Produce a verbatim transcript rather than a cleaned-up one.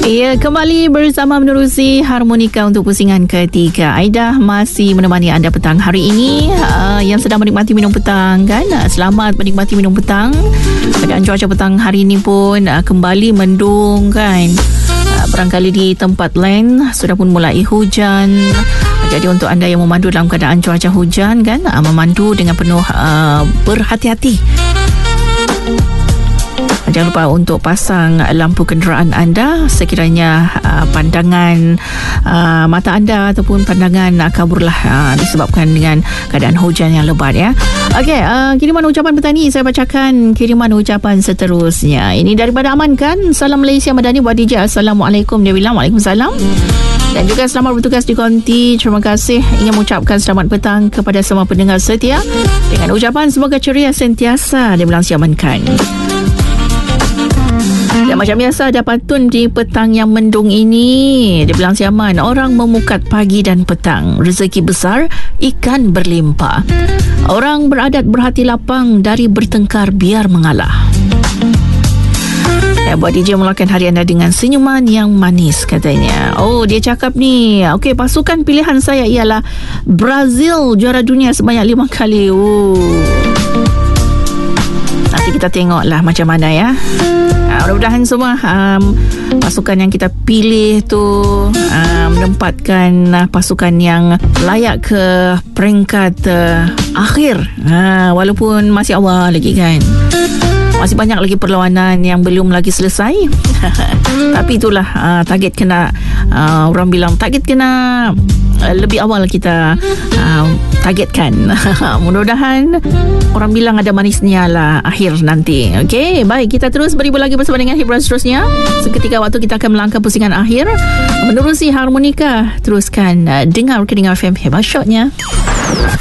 Ya, kembali bersama menerusi harmonika untuk pusingan ketiga. Aida masih menemani anda petang hari ini. uh, Yang sedang menikmati minum petang kan, selamat menikmati minum petang. Keadaan cuaca petang hari ini pun uh, kembali mendung kan. uh, Barangkali di tempat lain sudah pun mulai hujan. Jadi untuk anda yang memandu dalam keadaan cuaca hujan kan, uh, memandu dengan penuh uh, berhati-hati. Jangan lupa untuk pasang lampu kenderaan anda sekiranya uh, pandangan uh, mata anda ataupun pandangan uh, kaburlah uh, disebabkan dengan keadaan hujan yang lebat ya. Okey, uh, kiriman ucapan petani saya bacakan kiriman ucapan seterusnya. Ini daripada Aman kan. Salam Malaysia Madani buat D J. Assalamualaikum. Dia bilang waalaikumsalam. Dan juga selamat bertugas di Konti. Terima kasih. Ingin mengucapkan selamat petang kepada semua pendengar setia dengan ucapan semoga ceria sentiasa. Dia bilang siamankan. Dan macam biasa ada pantun di petang yang mendung ini. Dia bilang siaman, orang memukat pagi dan petang, rezeki besar, ikan berlimpah. Orang beradat berhati lapang, dari bertengkar biar mengalah. Ya, buat D J mulakan hari anda dengan senyuman yang manis katanya. Oh, dia cakap ni, okey, pasukan pilihan saya ialah Brazil, juara dunia sebanyak lima kali. Oh. Nanti kita tengoklah macam mana ya. Uh, mudah-mudahan semua um, pasukan yang kita pilih tu uh, menempatkan uh, pasukan yang layak ke peringkat uh, akhir, uh, walaupun masih awal lagi kan. Masih banyak lagi perlawanan yang belum lagi selesai. Tapi itulah uh, target kena, uh, orang bilang target kena uh, lebih awal kita uh, targetkan. Mudah-mudahan orang bilang ada manisnya lah akhir nanti. Okey, baik, kita terus beribu lagi bersama dengan hiburan seterusnya. Seketika waktu kita akan melangkah pusingan akhir menerusi harmonika. Teruskan uh, dengar Kedengar F M hebat shotnya.